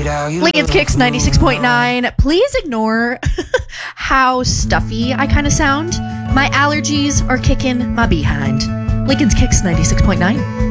Lincoln's Kicks 96.9. Please ignore how stuffy I kind of sound. My allergies are kicking my behind. Lincoln's Kicks 96.9.